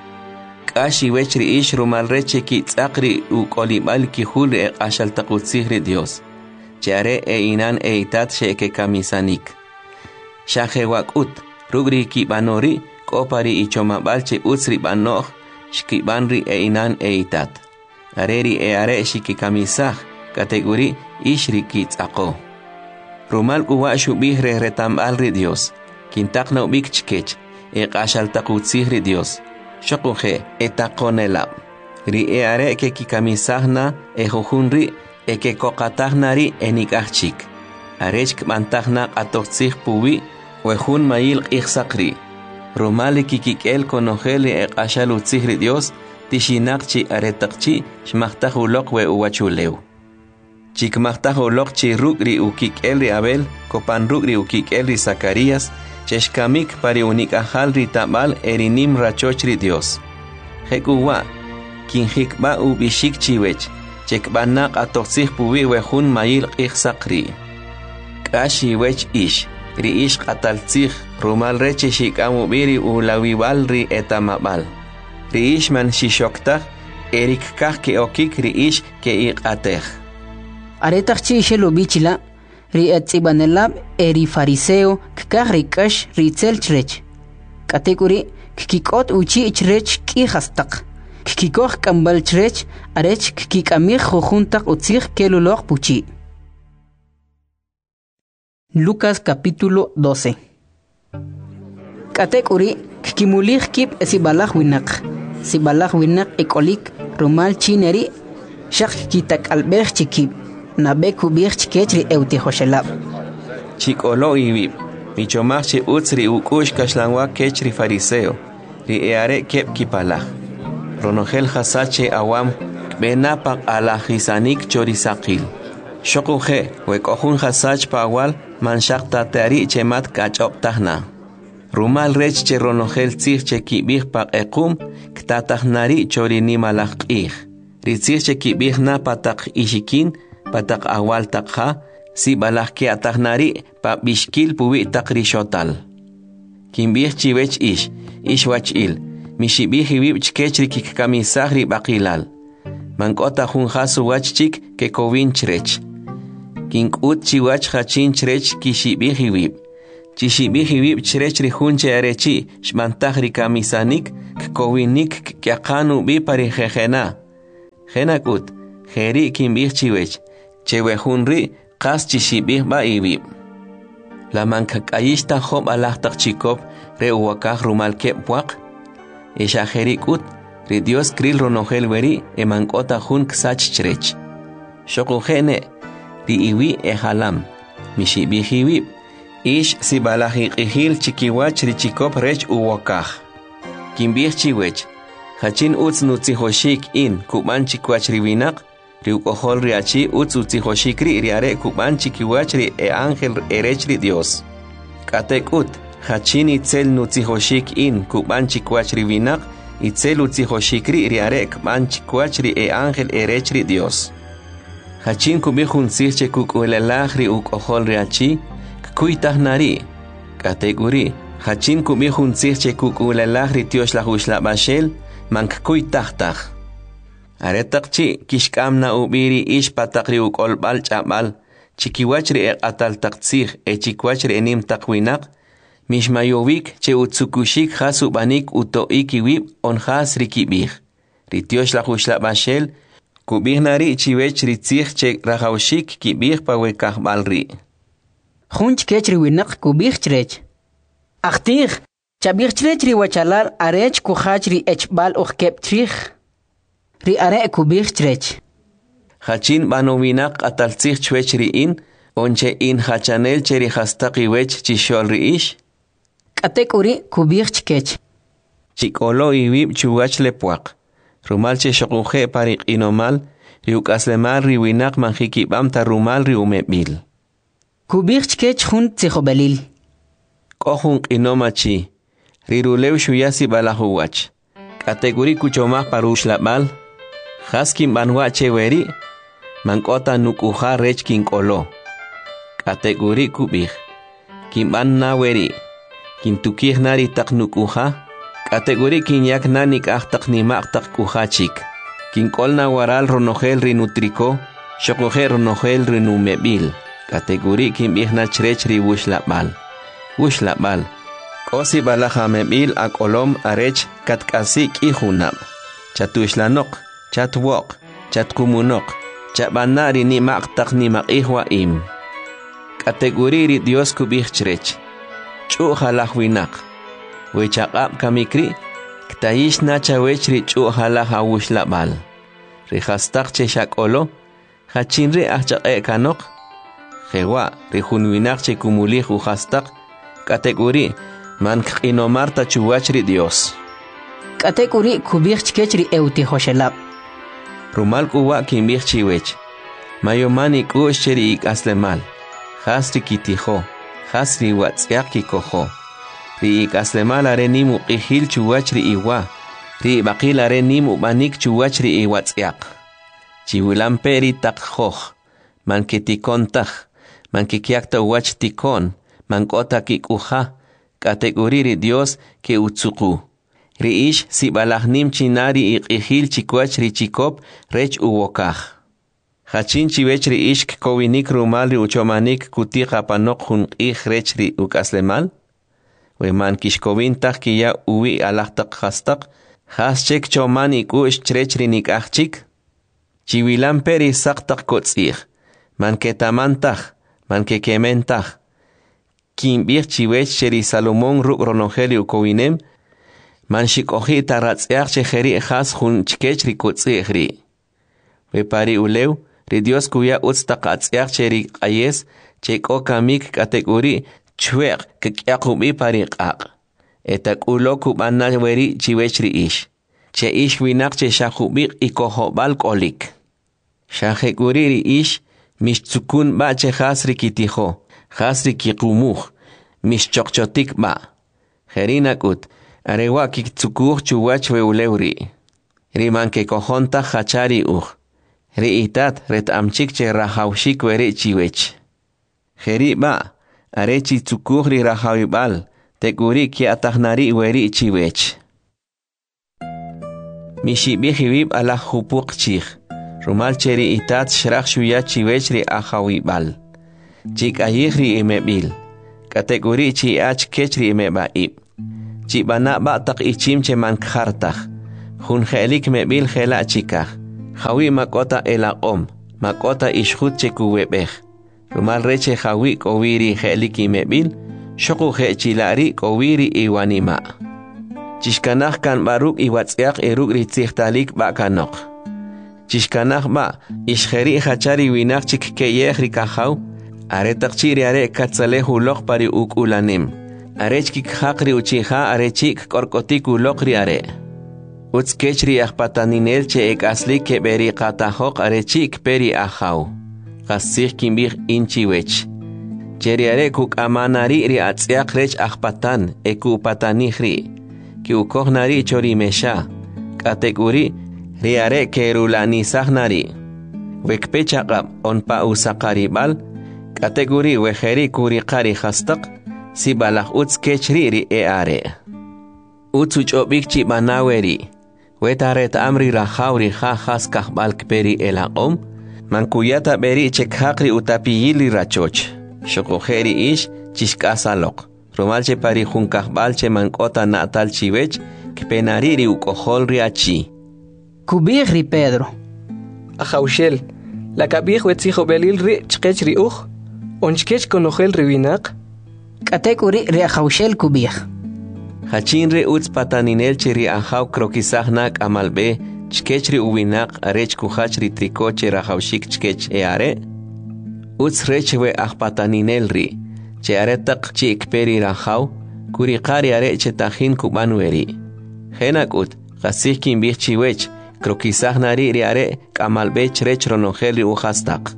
Kashi wechri ish rumal reche ki tsaqri u kolibal ki hul e qashal taqutsihri Dios. Chare e inan e itat she ke kamisanik. Shahe wakut rugri ki banori kopari ichomabal che utsri banoh shki banri e inan e itat. Areri e are shiki kamisah kategori ishri ki tsaqo. Rumal kuwa shubih re retambal ri Dios. Kintakna ubik chkech e qashal taqutsihri Dios. Shokuhe etakonelab. Ri e are ke kikamisahna e jujunri e ke kokatahnari enikachik. Arechk mantahna atoxig puwi wejun mail ixsakri. Romali kikikel konojeli e qashalutzihri Dios tishinakchi aretakchi shmahtahulok we uwachuleu. Chikmahtahulok chi rugri ukikel ri Abel kopan rugri ukikel ri Zacarías cheshkamik pari unikahal ri tabal erinim rachochri Dios. Hekuwa, kinjikba ubishik chiwech, chekbanak atoxig puwi wejun mail ixsakri. Kashi wech ish, ri ish qataltzig, rumal reche shikamu biri ulawibal ri etamabal. Ri ish man shishoktak, erik kah ke okik ri ish ke iqateg. Aretakchi ishelo bichila, ri etzibanelab eri fariseo kkah rikash ritzel chrech. Kategori kikikot uchi chrech ki hastak. Kikikoh kambal chrech arech kikikamir jojuntak utzig kelulok puchi. Lucas capítulo doce. Kategori kikimulich kip sibalach winak. Sibalach winak ekolik rumal chineri shak kitak albech chikip. Nabeku birch ketri euti hoshelab. Chikolo ibib. Michomachi utsri ukush kashlangwa kechri fariseo. Ri eare kep kipalach. Ronogel hasache awam benapak alahisanik chorisakil. Shokuhe wekohun hasach pawal manshakta teari chemat kachop tahna. Rumal rech che ronogel tzich che kibih pak ekum ktatahnari chorini malach ih. Ritzich che kibih na patak ishikin patak awal takha si balak ki atahnari pa bishkil puwi takri shotal. Kimbih chiwech ish, ish wach il, mishibih hiwib chkechri kik kamisahri bakilal. Mankota hun hasu wach chik ke kovin chrech. Kink ut chiwach hachin chrech kishibih hiwib. Chishibihibib chirechri hunche arechi, shmantahri kamisanik, kowinik kyakanu bipari jejena. Jenakut, jeri kimbih chiwech, chewehunri, kas chishibih ba ibib. La mankakayishta job alahtak chikop, reuwakah rumal kepwak. Isha jerikut, ri Dios kril ronogel weri, emankota hun ksach chirech. Shokujene, ri iwi ehalam, mishibihibib. Ish si balahi qihil chikiwach richikop rech uwakah. Kimbih chiwech, hachin utz nutzihoshik in kuban chikwach riwinak, riukohol riachi utz utzihoshik ri riare kuban chikiwach ri e ángel erech ri Dios. Katek ut, hachin itzel nutzihoshik in kuban chikwach riwinak, itzel utzihoshik ri riare kuban chikwach ri e ángel erech ri Dios. Hachin kubihun sirche kukuelelach ri ukohol riachi, kuitah nari, kategori, hachin kubihun sirche kukulalach ritios la hushla bashel, mank kuitah tah. Aretakchi, kishkamna ubiri ish patakri ukolbal chabal, chikiwachri e atal taktsir, e chikwachri enim takwinak, mishmayovik che utsukushik hasubanik utoikiwib on has rikibih. Ritios la hushla bashel, kubih nari chiwech ritzich che rahaushik kibih pawekah balri. Hunch kechri winak kubirchrech. Achtir, chabirchrech wachalal arech kuhachri echbal ukeptrich. Ri are kubirchrech. Hachin banowinak atalzich chwechri in, onche in hachanel cheri hastaki wech chisholri ish. Katekuri kubirchkech. Chikolo iwib chuwach lepuak. Rumalche shokuje parik inomal, riukaslemal riwinak manjikibam ta rumal riumebil. Kubirchkech hun tzihobelil. Kohun inomachi. Rirulew shuyasi balahuwach. Kategori kuchomah parush labal. Haskin banwache weri. Mankota nukuha rech kinkolo. Kategori kubih. Kimban na weri. Kintukih nari tak nukuha. Kategori kinyak nanik ahtak nimak tak kuhachik. Kinkol na waral ronogel rinutriko. Shokohe ronogel rinumebil. Kategori kimbihna chrech ri wushlabal. Wushlabal. Kosi balaha mebil akolom arech katkasik ihunab. Chatushlanok, chatwok, chatkumunok, chabanari ni maktak ni makihwa im. Kategori ri Dios kubih chrech. Chu halahwinak. Wechakab kamikri, ktayish na chawech ri chu halaha wushlabal. Rihastak cheshakolo, hachinri ahchak kanok. Jewa, rihunwinak che kumulih uhastak, kategori, man kinomarta chuwachri Dios. Kategori kubich kechri euti hoshelab. Rumal kuwa kimbich chiwech. Mayomani kush cheri ik aslemal. Hasri kitiho, hasri watsiak kikoho. Ri ik aslemal are nimu ihil chuwachri iwa. Ri bakil are nimu banik chuwachri iwatsiak. Chiwilamperi tak hoh, man kitikontah. Mankikiakta wach tikon, mankota kikuha, kategori Dios ke utsuku. Riish si balahnim chinari iqihil chikwach richikop rech uwokah. Hachin chiwech riish kowinik rumal ri uchomanik kutika panok hun ih rech ri ukaslemal. Weman kishkowintah kiya uwi alahtak hastak, has chek choman ikush chrech ri nikachik. Chiwilam peri saktak kotzih, man ketamantah. Man que kementah. Kimbir chiwech cheri Salomón ruk ronogeli ukowinem. Man shikohi taratziach cheheri echas hun chkech rikutzihri. Vepari ulew, ri Dios kuya utztakatziach cheri ayes, cheko kamik kategori chwek kekyakubi pariqaq. Etak ulo kubana weri chiwech ri ish. Che ish winak che shakubik ikohobal kolik. Shahekuri ri ish, Mishtzukun ba che hasri kitiho, hasri kikumuh, mishchokchotik ba. Jerinakut, arewa kiktzukuh chuwach weulewri. Riman ke kohonta hachari uh. Ri itat ret amchik che rahaushik weri chiwech. Jeri ba, arechi tzukuh ri rahawibal, tekuri ki atahnari weri chiwech. Mishibihibib ala hupuk chich. Rumal cheri itat shrach shuya chiwech ri ahawibal. Chik ayih ri imebil. Kategori chi ach kechri me ba ib. Chi bana ba tak ichim che man khartach. Hun khelik me bil khela chikach. Hawi makota ela om. Makota ishkhut che kuwebech. Rumal reche hawi kowiri kheliki me bil. Shoko khe chilari kowiri iwanima. Chishkanach kan baruk iwatsiak eruk ritzichtalik ba kanok. Chishkanach ba ishkheri khachari winak chik keyech rikahaw. Are takchiri are katsale hulok pari uk ulanim. Are chik khakri uchiha are chik korkotik ulok ri are. Uts kechri akpataninel che ek asli ke beri qatahok are chik peri ahaw. Qasih kimbih inchiwech. Cheri are kuk amanari ri atsiak rech akpatan eku patanihri. Ki ukohnari chori mesha. Kategori ri are kerulani sahnari. Wekpechaqab onpa usakaribal. Kategori wejeri kuri qari khastaq si balakh uts kechri ri e are uts uchobik chi banaweri wetaret amri ra khawri kha khas kahbal kperi elaqom mankuyata beri chekhaqri utapiyili rachoch shoqojeri ish chishkasaloq romalche pari jun kahbal che mankota natal chiwech kpenari ri ukohol ri achi kubig ri Pedro Ajaushel la kabig wetzijo belil ri chkech ri uj Onchkech konojel riwinak? Kategori ri Ajaushel kubig. Hachin re uts pataninel chiri ahaw krokisahnak amalbe chkech ri uwinak arech kuhach ri trikoche rahaushik chkech e are. Uts rech we ah pataninel ri. Che are tak chi ikperi rahaw kuri qari are che tahin kubanweri. Henak ut qasih kimbih chiwech krokisahnari ri are kamalbe chrech ronojel ri uhastak.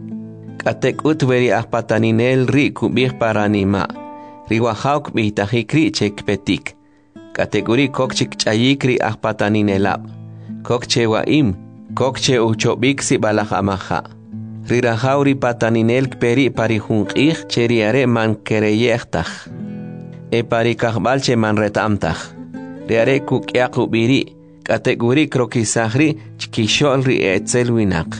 Katek utveri akpataninel ri kubih paranima. Riwahauk bihitahikri chek petik. Kategori kokchik chayikri akpataninelab. Kokche waim. Kokche uchobik si balahamaha. Rirahauri pataninel peri parihunqih cheriare man kereyektaj. E parikahbal che man retamtaj. Riare kukyakubiri. Kategori krokisahri chkishol ri etzel winak.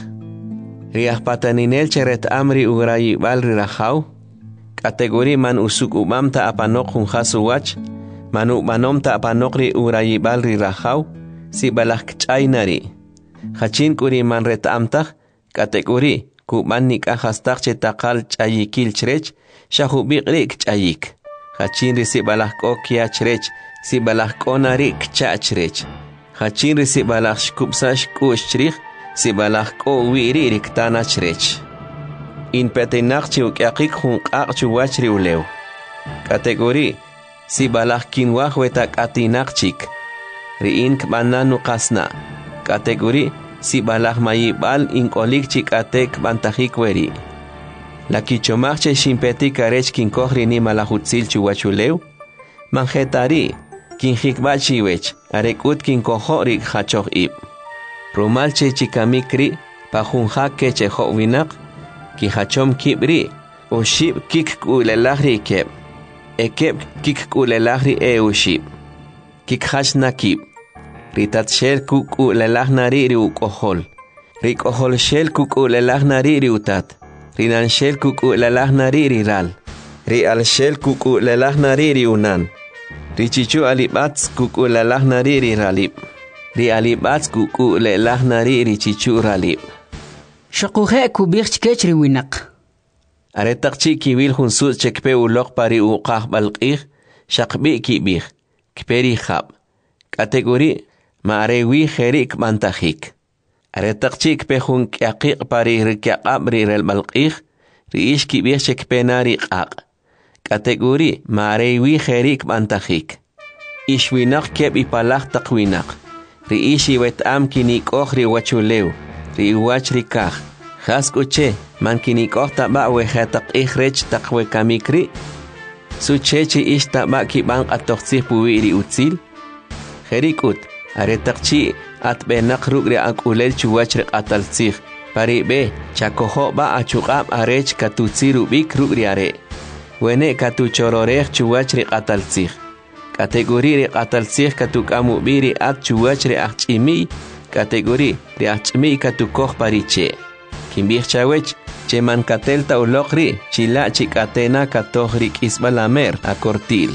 Riah pataninel cheret amri urayi balri rahaw. Kategori man usuk umam ta apanok hun khasuwach. Manu manom ta apanok ri urayi balri rahaw. Si balak chaynari. Hachin kuri man ret amtah. Kategori kuman nik ahastak che takal chayikil chrech. Shahubik rik chayik. Hachin ri si balak okya chrech. Si balak konari kcha chrech. Hachin ri si balak shkupsash kush chrich. Si balak ko wiri riktana chrech. In petenak chi ukyakik hun qaq chuwach riulew. Kategori si balak kinwah wetak atinak chik. Riin kbananu qasna. Kategori si balak mayibal inkolik chik atek bantajik weri. La kichomach che shimpetik arech kinkoh rini malahutsil chuwachulew. Manjetari kinjikbal chiwech arekut kinkoho rik hachoh ib. Rumal che chikamikri pajunja ke che winak ki hachom kibri o shib kik kulelahri keb ekeb kik kulelahri e o shib kik hashna kib ritat shel kuk ulelahnari ri ukohol rik ohol shel kuk ulelahnari ri utat rinan shel kuk ulelahnari ri ral ri al shel kuk ulelahnari ri unan richichu alibats kuk ulelahnari ri ralib Ri alibats kuku le lahnari ri chichu ralib. Shakuhe kubig chkech ri winak. Aretak chi kiwil hunsu chekpe ulok pari uqah balqih. Shakbi kibig. Kperi khab. Kategori maarewi kherik mantajik. Aretak chi kpe hun kyaqik pari rikyaqab ri rel balqih. Ri ish kibig chekpe nari qaq. Kategori maarewi kherik mantajik. Ishwinak keb ipalak takwinak. Ri ishi wet am kinikoj ri wachulew. Ri wach ri kaj. Jaskuche man kinikoj taba wejatak ihrech takwe kamikri. Suchechi ish taba kibang atoxih puwi ri utzil. Jerikut aretakchi at benak ruk ri akulel chuwach ri atalzih. Pari be chakojo ba achukab arech katutsiru bik ruk ri are. Wene katuchororej chuwach ri atalzih. Kategori ri qatalsih katukamu biri at chuwach ri achimi. Kategori ri achimi katukoj pariche. kimbih chawech che man katelta ulokri chila chikatena katohri kisbalamer a cortil.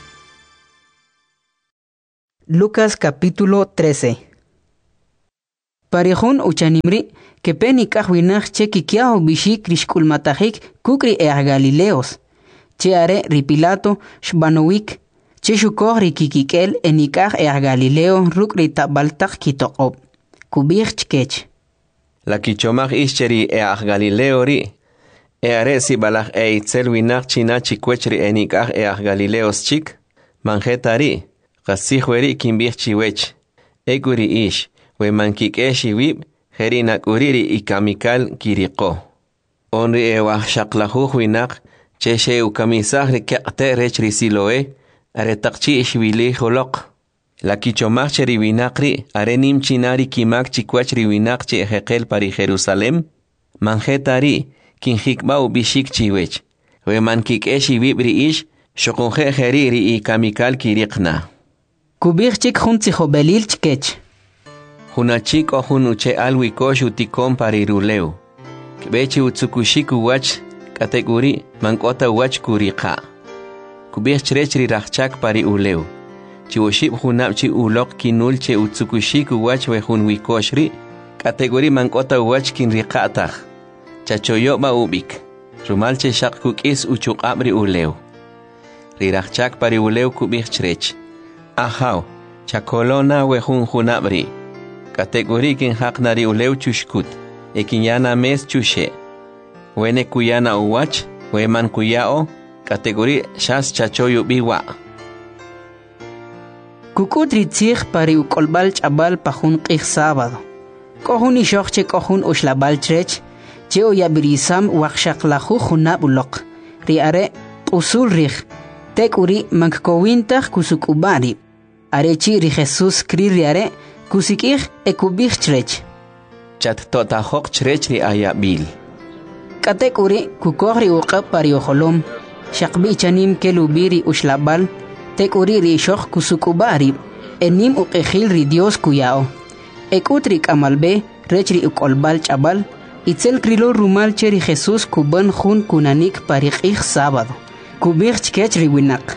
Lucas capítulo trece. Parejun uchanimri que peni kahwinach che kikiao bishi krishkul matajik kukri e Galileos. Che are ripilato shbanowik che shukohri kikikel enikah e Galileo rukri tabaltak kitokop. Kubir chkech. La kichomach ischeri e Galileo ri. E are si balach e itzel winach china chikwechri enikah e Galileos chik. Manjetari. Qasihweri kimbih chiwech. Eguri ish. We mankik eshi wib. Herina kuriri ikamikal kiriko. Onri e wah shaklahuh winach. Cheshe ukamisah rikakte rechri siloe. Are takchi ishwili holok. La kichomach cheri winakri. Are nim chinari kimak chikwachri winak che ejekel pari Jerusalem. Manjetari. Kinjikbau bishik chiwech. We mankik eshi wibri ish. Shokunje heriri ikamikal kirikna. Kubir chik juntsijo belil chkech. Hunachik o hunuche alwikosh utikon pariruleu. Kbechi utsukushiku wach kategori mankota wach kurika. Kubir chrechri rachak pari uleu. Chiwoship hunapchi ulok kinul che utsukushiku wach we hunwikoshri. Kategori mankota wach kinrikatach. Chachoyo ba ubik. Rumalche shak kukis uchukabri uleu. Rirachak pari uleu kubir chrech. Ahaw, chakolona we hun hunabri. Kategori kin haknari uleu chushkut. Ekinyana mes chushe. Wene kuyana uwach, we man kuyao. Kategori shas chachoyu biwa. Kukutri tzich pari ukolbal chabal pahun qih sábado. Kohun ishok che kohun ushlabal trech. Che oyabirisam wakshaklahu hunab ulok. Riare usul rich. Tekuri mankowintach kusukubari. Arechi ri Jesus kri riare kusikih e kubih trech. Chat tota hok trech ri ayabil. Katekuri kukohri uqab pari oholom. Shakbi chanim kelubiri ushlabal. Tekuri ri shok kusukubari. Enim uqehil ri Dios kuyao. Ekutri kamalbe rechri ukolbal chabal. Itzel krilo rumal cheri Jesus kuban hun kunanik pari qih sábado. Kubir chkech ri winak.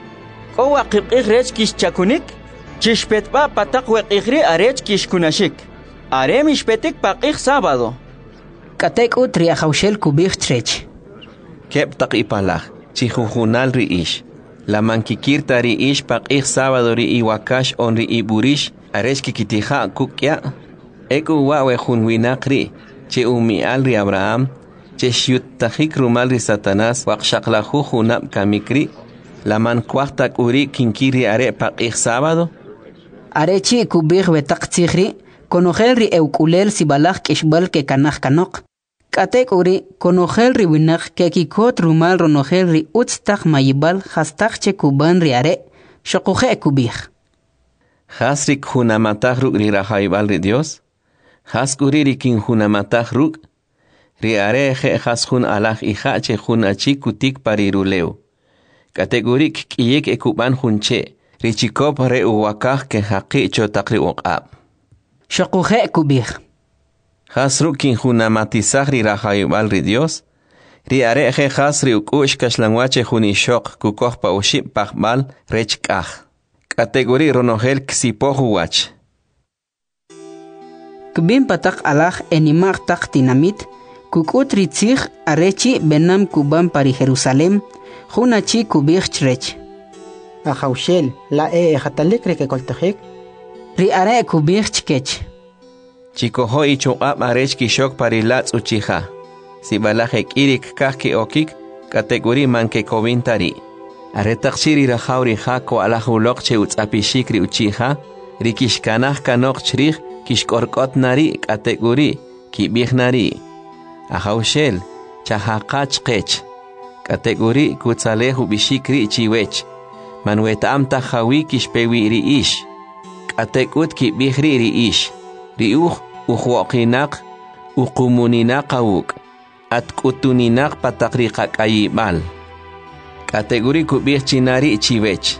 Owa qibqih rech kish chakunik, chishpetba patak weqihri arech kish kunashik. Are mishpetik paqih sábado. Katek utri ahawshel kubir trech. Kep tak ipalach, chihujunal ri ish. La mankikirta ri ish paqih sábado ri iwakash on ri iburish, arech kikitija kukya. Eku wawe junwinak ri, che umial ri Abraham, che shiut tajik rumal ri Satanás, waqshaklahu junab kamikri. La man kuartak uri kinkiri are paqih sábado. Arechi kubir betak tzihri, konojelri eukulel sibalach kishbal ke kanach kanok. Katek uri konojelri winach ke kikot rumal ronojelri utstak mayibal hastak che kubanri are, shokuje kubir. Hasri kunamatach ruk ri rahaibal ri Dios. Haskuri ri kin hunamatach ruk. Ri are je haskun alach ija che hunachi kutik pariruleu. Kategorik kiyek ekuban hunche. Richikop re uwakah ke haqi chotakri uqab. Shokuje kubir. Hasru kin hunamatizah ri rahayubal ri Dios. Ri are je hasri ukush kashlangwache hunishok kukoh pa uship pahbal rechkah. Kategori ronogel ksipohu wach. Kubin patak alach enimar tak tinamit. Kukut ritzich arechi benam kuban pari Jerusalem. Hunachi kubir chrech. Ahawshel, la e ejatalik rekekoltajek. Ri are kubir chkech. Chikoho ichungab arech kishok parilats uchija. Si balajek irik kahki okik, kategori manke kovintari. Aretakshiri rajauri jako alahulok che utzapishikri uchija. Rikishkanah kanok chrich kishkorkot nari kategori kibih nari. Ahawshel, chahakach kech. Kategori kutzalehu bishikri chiwech. Manuetam tahawi kishpewi ri ish. Katekut kibihri ri ish. Riuh uhuokinak ukumuninaq awuk. At kutuninak patakriqak ayibal. Kategori kubih chinari chiwech.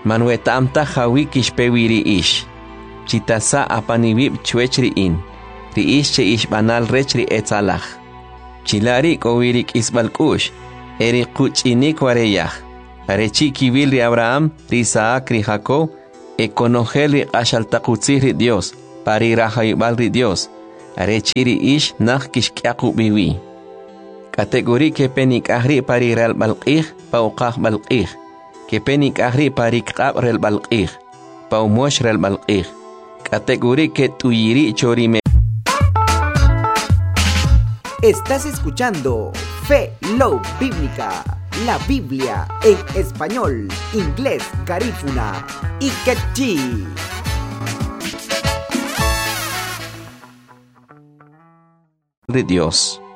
Manuetam tahawi kishpewi ri ish. Chitasa apanibib chwech ri in. ri ish che ish banal rech ri etzalach. Chilari kowirik isbalkush, eri kuchinik wareyach. Arechi kibil ri Abraham, ri Isaac, ri Jacob, e conogel ri ashaltakutzih ri Dios, pari rahayubal ri Dios. Arechi ri ish nach kishkiaku biwi. Kategori ke penik ahri pari real balqih, pauqah balqih. Que penik ahri pari kab rel balqih, paumosh rel balqih. Kategori que tuyiri chorime. Estás escuchando Fe Low Bíblica, la Biblia en español, inglés, garífuna y quechí. De Dios.